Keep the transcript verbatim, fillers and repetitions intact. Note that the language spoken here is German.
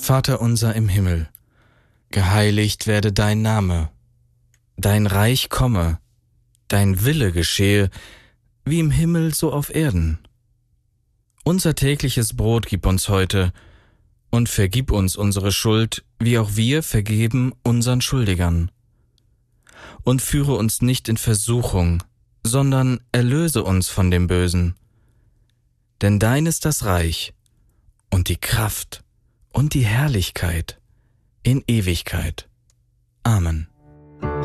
Vater unser im Himmel, geheiligt werde dein Name, dein Reich komme, dein Wille geschehe, wie im Himmel so auf Erden. Unser tägliches Brot gib uns heute und vergib uns unsere Schuld, wie auch wir vergeben unseren Schuldigern. Und führe uns nicht in Versuchung, sondern erlöse uns von dem Bösen. Denn dein ist das Reich und die Kraft und die Herrlichkeit in Ewigkeit. Amen.